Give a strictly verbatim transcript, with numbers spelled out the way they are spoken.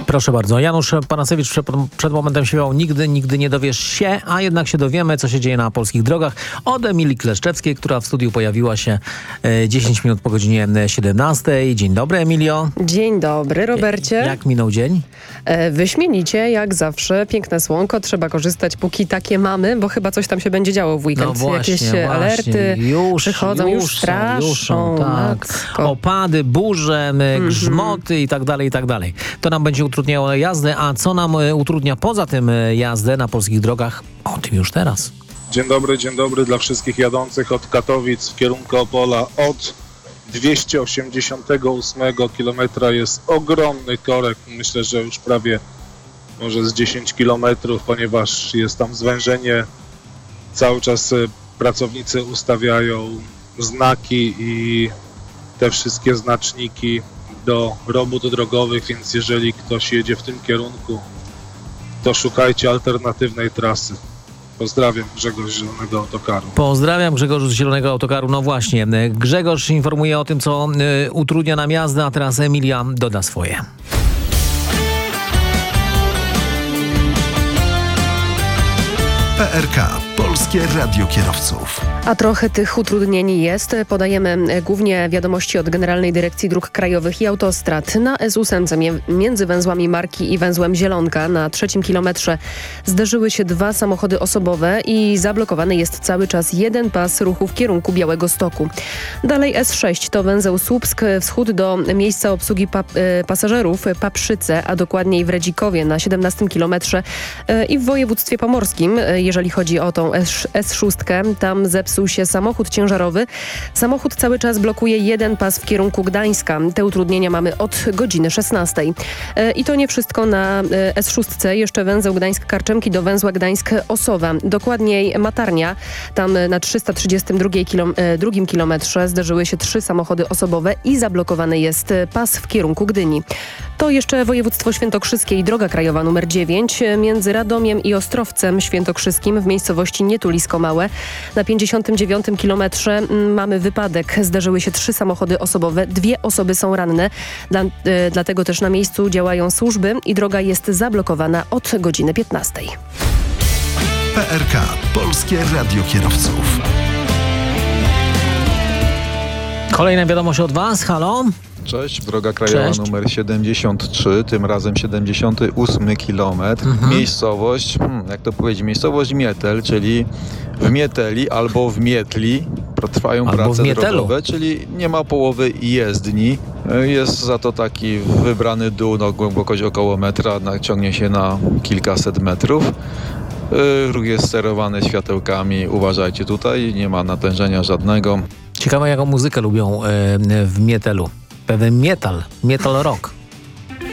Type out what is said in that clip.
Proszę bardzo. Janusz Panasewicz przed, przed momentem śpiewał nigdy, nigdy nie dowiesz się, a jednak się dowiemy, co się dzieje na polskich drogach. Od Emilii Kleszczewskiej, która w studiu pojawiła się e, dziesięć minut po godzinie siedemnastej. Dzień dobry, Emilio. Dzień dobry, Robercie. Jak minął dzień? E, wyśmienicie, jak zawsze. Piękne słonko. Trzeba korzystać, póki takie mamy, bo chyba coś tam się będzie działo w weekend. No właśnie, Jakieś właśnie. alerty już, przychodzą, już, już straszą. Już są, tak. Opady, burze, grzmoty mm-hmm. i tak dalej, i tak dalej. To nam będzie utrudniało jazdę, a co nam utrudnia poza tym jazdę na polskich drogach? O tym już teraz. Dzień dobry, dzień dobry dla wszystkich jadących od Katowic w kierunku Opola. Od dwieście osiemdziesiątego ósmego kilometra jest ogromny korek. Myślę, że już prawie może z dziesięć kilometrów, ponieważ jest tam zwężenie. Cały czas pracownicy ustawiają znaki i te wszystkie znaczniki do robót drogowych, więc jeżeli ktoś jedzie w tym kierunku, to szukajcie alternatywnej trasy. Pozdrawiam, Grzegorz z Zielonego Autokaru. Pozdrawiam, Grzegorz z Zielonego Autokaru. No właśnie, Grzegorz informuje o tym, co y, utrudnia nam jazdę, a teraz Emilia doda swoje. P R K. Polskie Radio Kierowców. A trochę tych utrudnień jest. Podajemy głównie wiadomości od Generalnej Dyrekcji Dróg Krajowych i Autostrad. Na S osiem między węzłami Marki i węzłem Zielonka na trzecim kilometrze zderzyły się dwa samochody osobowe i zablokowany jest cały czas jeden pas ruchu w kierunku Białegostoku. Dalej S sześć to węzeł Słupsk wschód do miejsca obsługi pa pasażerów Paprzyce, a dokładniej w Redzikowie na siedemnastym kilometrze i w województwie pomorskim, jeżeli chodzi o tą S sześć. Tam zepsuł się samochód ciężarowy. Samochód cały czas blokuje jeden pas w kierunku Gdańska. Te utrudnienia mamy od godziny szesnastej. I to nie wszystko na S sześć. Jeszcze węzeł Gdańsk-Karczemki do węzła Gdańsk-Osowa. Dokładniej Matarnia. Tam na trzysta trzydziestym drugim kilometrze zderzyły się trzy samochody osobowe i zablokowany jest pas w kierunku Gdyni. To jeszcze województwo świętokrzyskie i droga krajowa numer dziewięć między Radomiem i Ostrowcem Świętokrzyskim w miejscowości Nietulisko Małe. Na pięćdziesiątym dziewiątym kilometrze mamy wypadek. Zdarzyły się trzy samochody osobowe. Dwie osoby są ranne. Dla, y, dlatego też na miejscu działają służby i droga jest zablokowana od godziny piętnastej. P R K. Polskie Radio Kierowców. Kolejna wiadomość od Was. Halo? Cześć, droga krajowa Cześć. numer siedemdziesiąt trzy, tym razem siedemdziesiąty ósmy kilometr. Mhm. Miejscowość, hmm, jak to powiedzieć, miejscowość Mietel, czyli w Mieteli albo w Mietli trwają Albo prace w Mietelu. drogowe, czyli nie ma połowy jezdni. Jest za to taki wybrany dół, no, głębokość około metra, ciągnie się na kilkaset metrów. Ruch jest sterowany światełkami, uważajcie tutaj, nie ma natężenia żadnego. Ciekawe, jaką muzykę lubią y, w Mietelu. Pewien metal, metal rock.